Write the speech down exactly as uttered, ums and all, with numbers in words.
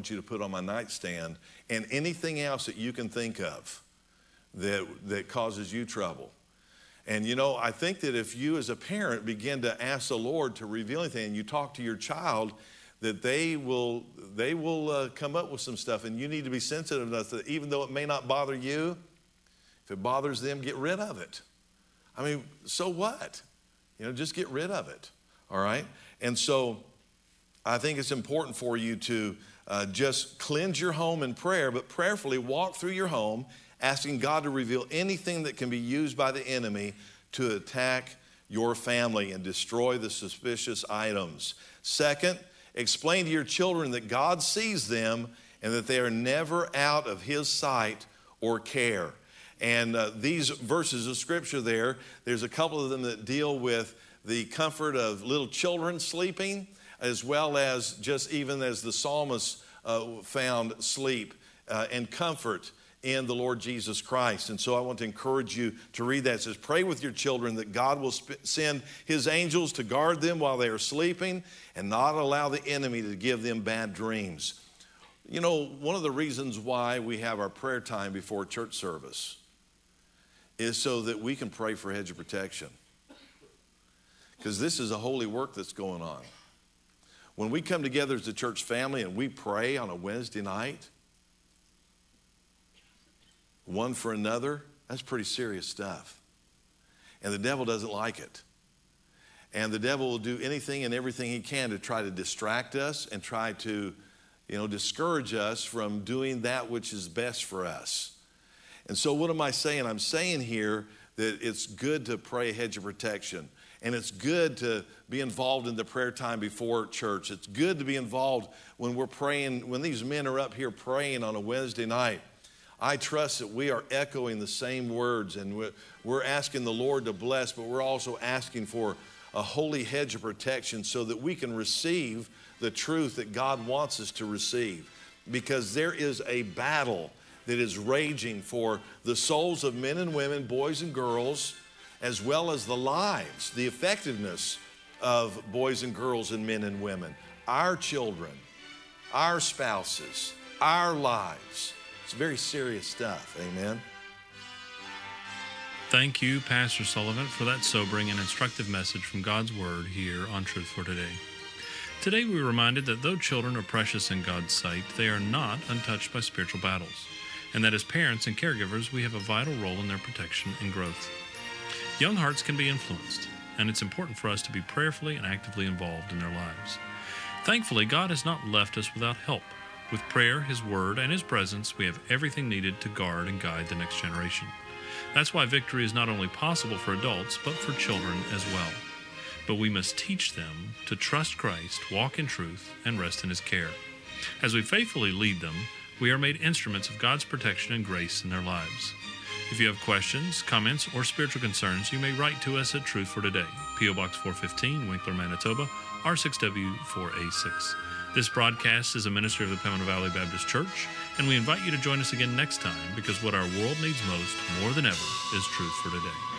want you to put on my nightstand, and anything else that you can think of that, that causes you trouble. And you know, I think that if you as a parent begin to ask the Lord to reveal anything, and you talk to your child, that they will, they will uh, come up with some stuff, and you need to be sensitive enough that even though it may not bother you, if it bothers them, get rid of it. I mean, so what? You know, just get rid of it, all right? And so I think it's important for you to uh, just cleanse your home in prayer, but prayerfully walk through your home, asking God to reveal anything that can be used by the enemy to attack your family and destroy the suspicious items. Second, explain to your children that God sees them and that they are never out of his sight or care. And uh, these verses of scripture there, there's a couple of them that deal with the comfort of little children sleeping, as well as just even as the psalmist uh, found sleep uh, and comfort in the Lord Jesus Christ. And so I want to encourage you to read that. It says, pray with your children that God will sp- send his angels to guard them while they are sleeping and not allow the enemy to give them bad dreams. You know, one of the reasons why we have our prayer time before church service is so that we can pray for a hedge of protection. Because this is a holy work that's going on. When we come together as a church family and we pray on a Wednesday night, one for another, that's pretty serious stuff. And the devil doesn't like it. And the devil will do anything and everything he can to try to distract us and try to, you know, discourage us from doing that which is best for us. And so what am I saying? I'm saying here that it's good to pray a hedge of protection. And it's good to be involved in the prayer time before church. It's good to be involved when we're praying, when these men are up here praying on a Wednesday night. I trust that we are echoing the same words, and we're asking the Lord to bless, but we're also asking for a holy hedge of protection so that we can receive the truth that God wants us to receive. Because there is a battle that is raging for the souls of men and women, boys and girls, as well as the lives, the effectiveness of boys and girls and men and women, our children, our spouses, our lives. It's very serious stuff, amen? Thank you, Pastor Sullivan, for that sobering and instructive message from God's Word here on Truth for Today. Today we're reminded that though children are precious in God's sight, they are not untouched by spiritual battles, and that as parents and caregivers we have a vital role in their protection and growth. Young hearts can be influenced, and it's important for us to be prayerfully and actively involved in their lives. Thankfully, God has not left us without help. With prayer, His Word, and His presence, we have everything needed to guard and guide the next generation. That's why victory is not only possible for adults, but for children as well. But we must teach them to trust Christ, walk in truth, and rest in His care. As we faithfully lead them, we are made instruments of God's protection and grace in their lives. If you have questions, comments, or spiritual concerns, you may write to us at Truth for Today, P O Box four fifteen, Winkler, Manitoba, R six W four A six. This broadcast is a ministry of the Pembina Valley Baptist Church, and we invite you to join us again next time, because what our world needs most, more than ever, is truth for today.